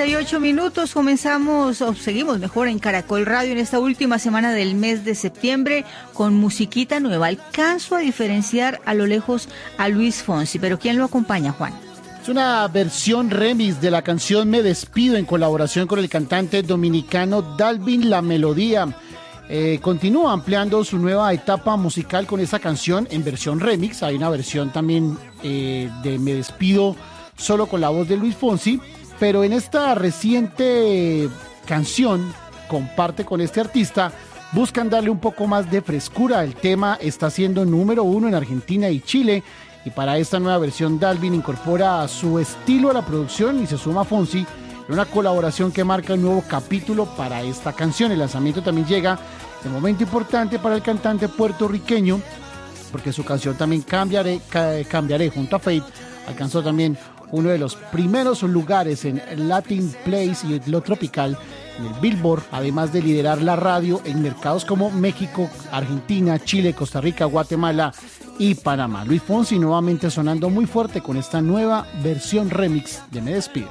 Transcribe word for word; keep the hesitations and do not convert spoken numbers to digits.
y ocho minutos, comenzamos, o seguimos mejor en Caracol Radio en esta última semana del mes de septiembre con musiquita nueva. Alcanzo a diferenciar a lo lejos a Luis Fonsi, pero ¿quién lo acompaña, Juan? Es una versión remix de la canción Me Despido en colaboración con el cantante dominicano Dalvin La Melodía. Eh, continúa ampliando su nueva etapa musical con esta canción en versión remix. Hay una versión también eh, de Me Despido solo con la voz de Luis Fonsi, pero en esta reciente canción comparte con este artista, buscan darle un poco más de frescura. El tema está siendo número uno en Argentina y Chile, y para esta nueva versión Dalvin incorpora su estilo a la producción y se suma a Fonsi en una colaboración que marca un nuevo capítulo para esta canción. El lanzamiento también llega en un momento importante para el cantante puertorriqueño, porque su canción también Cambiaré, Cambiaré junto a Fate alcanzó también uno de los primeros lugares en Latin Place y lo tropical en el Billboard, además de liderar la radio en mercados como México, Argentina, Chile, Costa Rica, Guatemala y Panamá. Luis Fonsi nuevamente sonando muy fuerte con esta nueva versión remix de Me Despido.